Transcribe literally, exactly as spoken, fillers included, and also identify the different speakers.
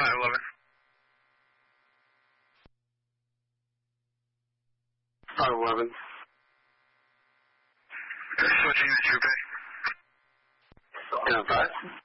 Speaker 1: five eleven. five eleven. Switching to Troop A. ten five.